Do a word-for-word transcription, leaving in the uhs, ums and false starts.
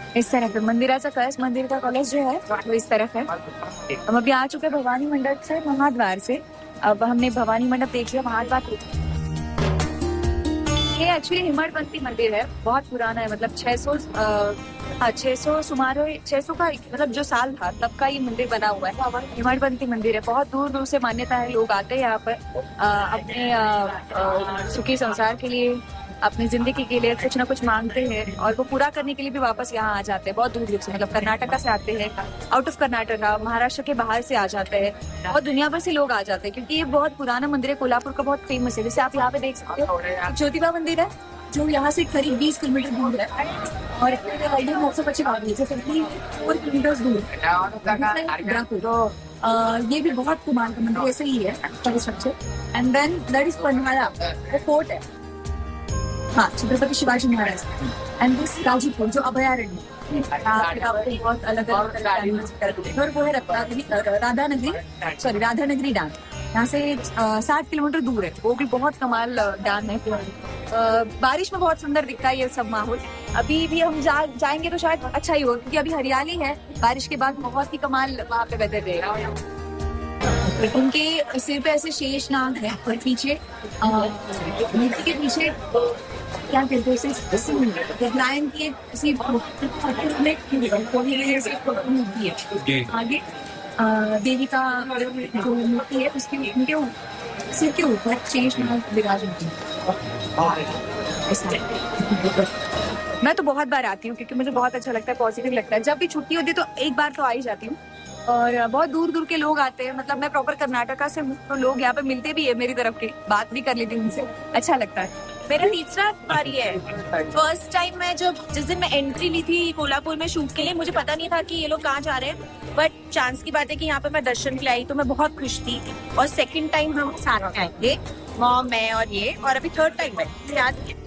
इस तरफ है मंदिराचा कलश, मंदिर का कलश जो है वो इस तरफ है। हम अभी आ चुके हैं भवानी मंडप से, महाद्वार से। अब हमने भवानी मंडप देख लिया, महाद्वार देख लिया। ये एक्चुअली हिमड़पंथी मंदिर है, बहुत पुराना है, मतलब छह सौ हाँ छह सौ सुमार छह सौ का मतलब जो साल था तब का ये मंदिर बना हुआ है। हिमड़पंथी मंदिर है, बहुत दूर दूर से मान्यता है, लोग आते हैं यहाँ पर आ, अपने आ, आ, सुखी संसार के लिए, अपनी जिंदगी के लिए कुछ ना कुछ मांगते हैं और वो पूरा करने के लिए भी वापस यहाँ आ जाते हैं। बहुत दूर दूर से, मतलब कर्नाटका से आते हैं, आउट ऑफ कर्नाटका, महाराष्ट्र के बाहर से आ जाते हैं, और दुनिया भर से लोग आ जाते हैं क्योंकि ये बहुत पुराना मंदिर है, कोल्हापुर का बहुत फेमस है। जैसे आप यहाँ पे देख सकते हो ज्योतिबा मंदिर है जो यहाँ से करीब बीस किलोमीटर दूर है, और नौ सौ पच्चीस किलोमीटर दूर है। तो ये भी बहुत कमाल का मंदिर ऐसे ही है structure. And then that is Panhala, वो फोर्ट है, हाँ, छत्रपति शिवाजी महाराज। एंड दिस गाजीपुर जो अभयारण्य, बहुत अलग अलग, और वो है रत्नागिरी, राधानगरी, सॉरी राधानगरी डैम, यहाँ से साठ किलोमीटर दूर है, वो भी बहुत कमाल डैम है। आ, बारिश में बहुत सुंदर दिखता है ये सब माहौल। अभी भी हम जा, जाएंगे तो शायद अच्छा ही होगा क्योंकि अभी हरियाली है, बारिश के बाद बहुत ही कमाल वहाँ पे वेदर रहेगा। उनके सिर पे ऐसे शेष नाग है और पीछे मूर्ति के पीछे क्या कहते हैं, लायन की मूर्ति है। आगे देवी का जो मूर्ति है उसके उनके सिर के ऊपर शेष नाग विराजमान है। मैं तो बहुत बार आती हूँ क्योंकि मुझे बहुत अच्छा लगता है, पॉजिटिव लगता है। जब भी छुट्टी होती है तो एक बार तो आ ही जाती हूँ, और बहुत दूर दूर के लोग आते हैं। मतलब मैं प्रॉपर कर्नाटका से हूँ, तो लोग यहाँ पे मिलते भी है मेरी तरफ के, बात भी कर लेती हूँ उनसे, अच्छा लगता है। मेरा तीसरा बार ये है। फर्स्ट टाइम मैं जब जिस दिन मैं एंट्री ली थी कोल्हापुर में शूट के लिए, मुझे पता नहीं था कि ये लोग कहाँ जा रहे हैं, बट चांस की बात है कि यहाँ पे मैं दर्शन के लिए आई, तो मैं बहुत खुश थी। और सेकंड टाइम हम साथ आएंगे, मॉम, मैं और ये, और अभी थर्ड टाइम है।